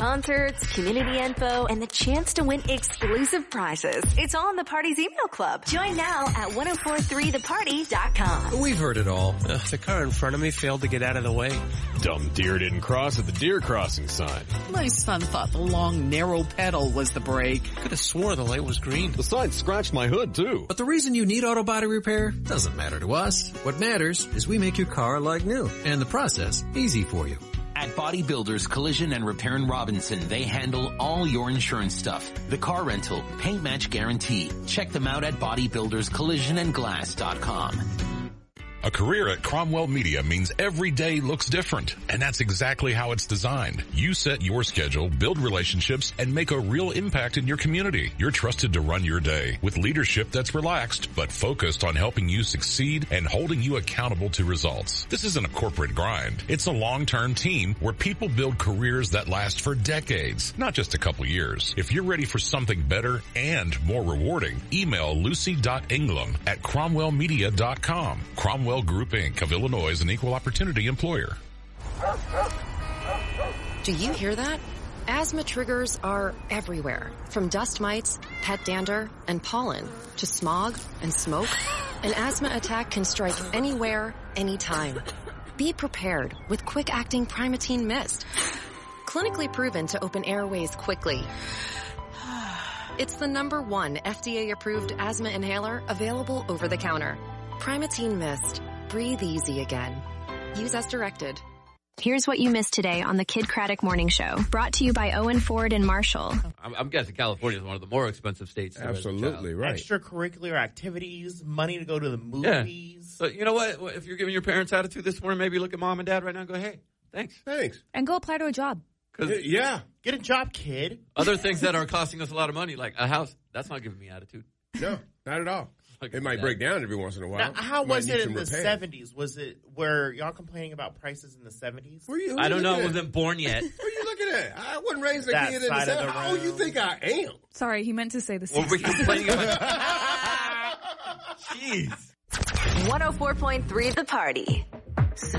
concerts, community info, and the chance to win exclusive prizes. It's all in the Party's email club. Join now at 1043theparty.com. We've heard it all. The car in front of me failed to get out of the way. Dumb deer didn't cross at the deer crossing sign. My son thought the long, narrow pedal was the brake. Could have swore the light was green. The sign scratched my hood, too. But the reason you need auto body repair doesn't matter to us. What matters is we make your car like new, and the process easy for you. At Body Builders Collision and Repair in Robinson, they handle all your insurance stuff. The car rental, paint match guarantee. Check them out at bodybuilderscollisionandglass.com. A career at Cromwell Media means every day looks different, and that's exactly how it's designed. You set your schedule, build relationships, and make a real impact in your community. You're trusted to run your day with leadership that's relaxed but focused on helping you succeed and holding you accountable to results. This isn't a corporate grind. It's a long-term team where people build careers that last for decades, not just a couple years. If you're ready for something better and more rewarding, email lucy.englam@cromwellmedia.com. Cromwell Group Inc. of Illinois is an equal opportunity employer. Do you hear that? Asthma triggers are everywhere, from dust mites, pet dander, and pollen, to smog and smoke. An asthma attack can strike anywhere, anytime. Be prepared with quick-acting Primatene Mist. Clinically proven to open airways quickly. It's the #1 FDA-approved asthma inhaler available over the counter. Primatene Mist. Breathe easy again. Use as directed. Here's what you missed today on the Kid Craddock Morning Show. Brought to you by Owen Ford and Marshall. I'm guessing California is one of the more expensive states. Absolutely, right. Extracurricular activities, money to go to the movies. Yeah. So you know what? If you're giving your parents attitude this morning, maybe look at mom and dad right now and go, hey, thanks. And go apply to a job. Yeah. Get a job, kid. Other things that are costing us a lot of money, like a house, that's not giving me attitude. No, not at all. It might break down every once in a while. Now, how was it in the 70s? Was it where y'all complaining about prices in the 70s? I don't know. I wasn't born yet. What are you looking at? I wasn't raised a kid in the 70s. How old you think I am? Sorry, he meant to say the 60s. Well, we're complaining about... Jeez. 104.3 The Party.